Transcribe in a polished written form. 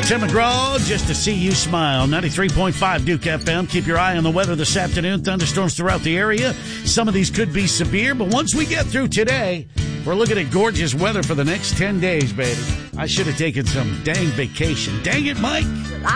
Tim McGraw, just to see you smile. 93.5 Duke FM. Keep your eye on the weather this afternoon. Thunderstorms throughout the area. Some of these could be severe, but once we get through today, we're looking at gorgeous weather for the next 10 days, baby. I should have taken some dang vacation. Dang it, Mike.